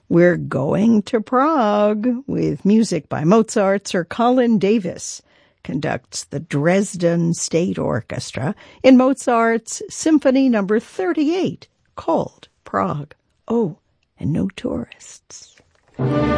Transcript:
We're going to Prague with music by Mozart. Sir Colin Davis conducts the Dresden State Orchestra in Mozart's Symphony No. 38, called Prague. Oh, and no tourists.